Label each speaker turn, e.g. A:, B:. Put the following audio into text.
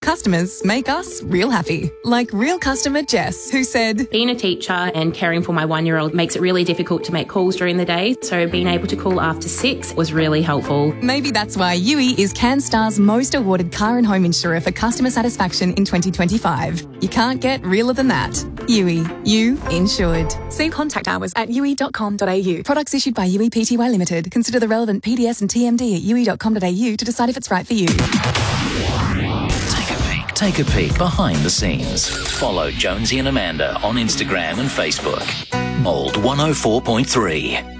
A: customers make us real happy. Like real customer Jess, who said,
B: being a teacher and caring for my 1-year-old makes it really difficult to make calls during the day, so being able to call after 6 was really helpful.
A: Maybe that's why UE is CanStar's most awarded car and home insurer for customer satisfaction in 2025. You can't get realer than that. UE, you insured. See contact hours at UE.com.au. Products issued by UE Pty Limited. Consider the relevant PDS and TMD at UE.com.au to decide if it's right for you.
C: Take a peek behind the scenes. Follow Jonesy and Amanda on Instagram and Facebook. Mold 104.3.